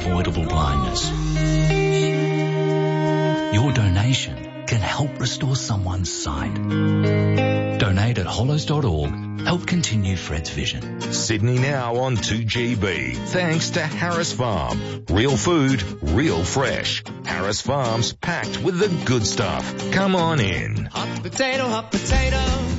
unavoidable blindness. Your donation can help restore someone's sight. Donate at hollows.org. Help continue Fred's vision. Sydney Now on 2GB. Thanks to Harris Farm. Real food, real fresh. Harris Farm's packed with the good stuff. Come on in. Hot potato, hot potato.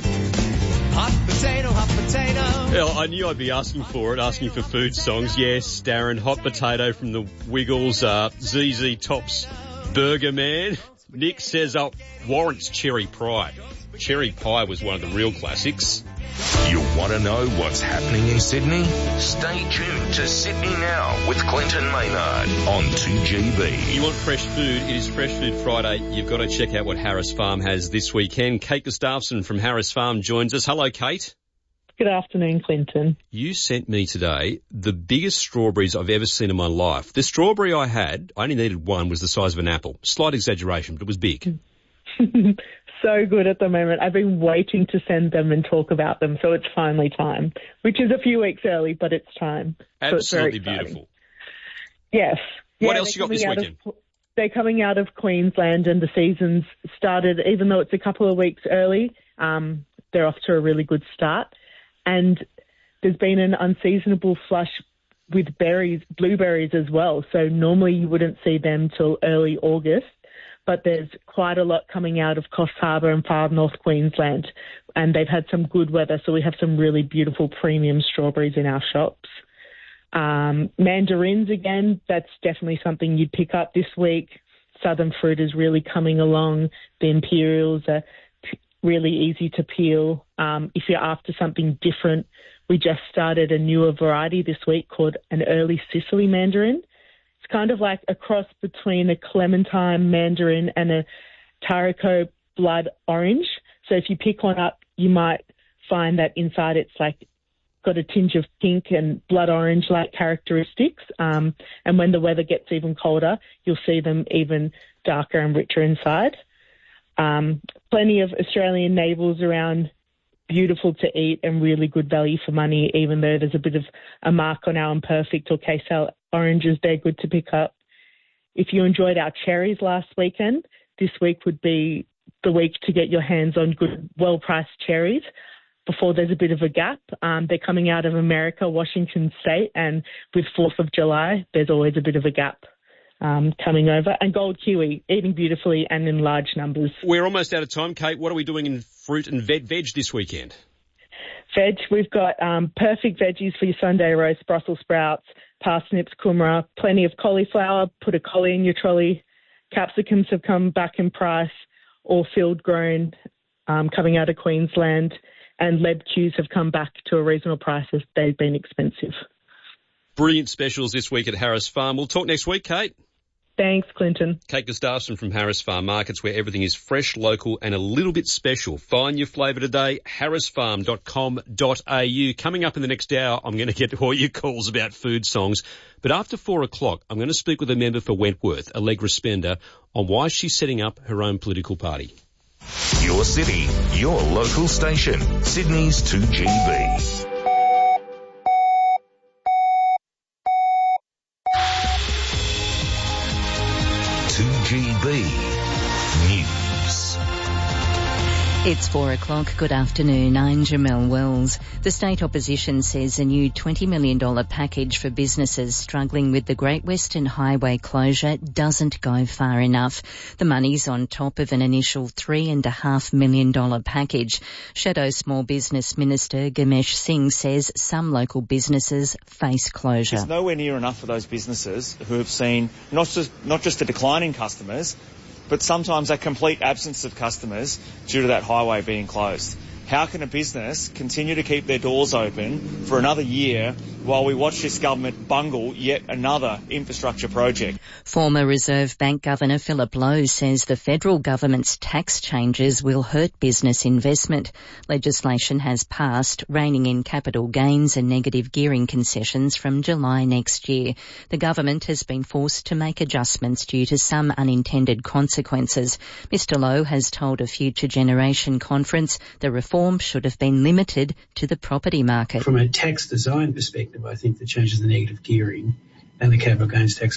Hot potato, hot potato. Well, I knew I'd be asking for food songs. Yes, Darren, hot potato from the Wiggles, ZZ Top's Burger Man. Nick says up Warrant's Cherry Pie. Cherry Pie was one of the real classics. You want to know what's happening in Sydney? Stay tuned to Sydney Now with Clinton Maynard on 2GB. You want fresh food? It is Fresh Food Friday. You've got to check out what Harris Farm has this weekend. Kate Gustafson from Harris Farm joins us. Hello, Kate. Good afternoon, Clinton. You sent me today the biggest strawberries I've ever seen in my life. The strawberry I had, I only needed one, was the size of an apple. Slight exaggeration, but it was big. So good at the moment. I've been waiting to send them and talk about them, so it's finally time, which is a few weeks early, but it's time. Absolutely so beautiful. Yes. What else you got this weekend? They're coming out of Queensland, and the season's started, even though it's a couple of weeks early, they're off to a really good start. And there's been an unseasonable flush with blueberries as well. So normally you wouldn't see them till early August, but there's quite a lot coming out of Coffs Harbour and far north Queensland, and they've had some good weather, so we have some really beautiful premium strawberries in our shops. Mandarins, again, that's definitely something you'd pick up this week. Southern fruit is really coming along. The Imperials are really easy to peel. If you're after something different, we just started a newer variety this week called an early Sicily mandarin. It's kind of like a cross between a clementine mandarin and a Taraco blood orange. So if you pick one up, you might find that inside it's like got a tinge of pink and blood orange-like characteristics. And when the weather gets even colder, you'll see them even darker and richer inside. Plenty of Australian navels around, beautiful to eat and really good value for money, even though there's a bit of a mark on our imperfect or K-Cell oranges. They're good to pick up. If you enjoyed our cherries last weekend, this week would be the week to get your hands on good, well-priced cherries before there's a bit of a gap. They're coming out of America, Washington State, and with 4th of July, there's always a bit of a gap coming over. And gold kiwi, eating beautifully and in large numbers. We're almost out of time, Kate. What are we doing in fruit and veg this weekend? Veg, we've got perfect veggies for your Sunday roast, Brussels sprouts, parsnips, kumara, plenty of cauliflower. Put a collie in your trolley. Capsicums have come back in price, all field grown, coming out of Queensland. And lebcues have come back to a reasonable price as they've been expensive. Brilliant specials this week at Harris Farm. We'll talk next week, Kate. Thanks, Clinton. Kate Gustafson from Harris Farm Markets, where everything is fresh, local and a little bit special. Find your flavour today, harrisfarm.com.au. Coming up in the next hour, I'm going to get all your calls about food songs. But after 4 o'clock, I'm going to speak with a member for Wentworth, Allegra Spender, on why she's setting up her own political party. Your city, your local station, Sydney's 2GB. News. It's 4 o'clock. Good afternoon. I'm Jamelle Wells. The state opposition says a new $20 million package for businesses struggling with the Great Western Highway closure doesn't go far enough. The money's on top of an initial $3.5 million package. Shadow Small Business Minister Ganesh Singh says some local businesses face closure. It's nowhere near enough for those businesses who have seen not just a decline in customers, but sometimes a complete absence of customers due to that highway being closed. How can a business continue to keep their doors open for another year while we watch this government bungle yet another infrastructure project? Former Reserve Bank Governor Philip Lowe says the federal government's tax changes will hurt business investment. Legislation has passed reining in capital gains and negative gearing concessions from July next year. The government has been forced to make adjustments due to some unintended consequences. Mr. Lowe has told a Future Generation conference the reform should have been limited to the property market. From a tax design perspective, I think the changes in the negative gearing and the capital gains tax